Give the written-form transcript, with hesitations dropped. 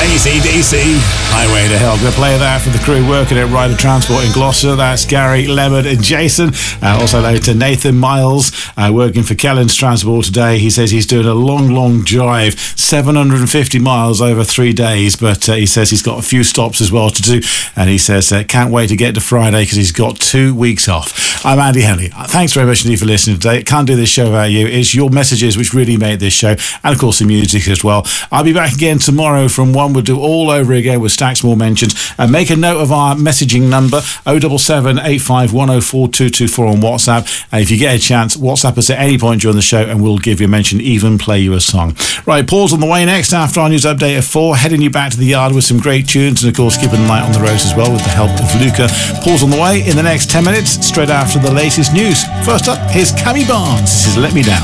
AC/DC, Highway to Hell. Going to play that for the crew working at Ryder Transport in Gloucester. That's Gary, Leonard and Jason. Also hello to Nathan Miles, working for Kellen's Transport today. He says he's doing a long drive, 750 miles over 3 days, but he says he's got a few stops as well to do, and he says can't wait to get to Friday because he's got 2 weeks off. I'm Andy Henley. Thanks very much indeed for listening today. Can't do this show without you. It's your messages which really make this show, and of course the music as well. I'll be back again tomorrow from 1. We'll do all over again with stacks more mentions. Make a note of our messaging number, 077 8510 4224 on WhatsApp. And if you get a chance, WhatsApp us at any point during the show and we'll give you a mention, even play you a song. Right, Paul's on the way next after our news update at 4, heading you back to the yard with some great tunes and of course keeping the light on the roads as well with the help of Luca. Paul's on the way in the next 10 minutes, straight after the latest news. First up, here's Cammy Barnes. This is Let Me Down.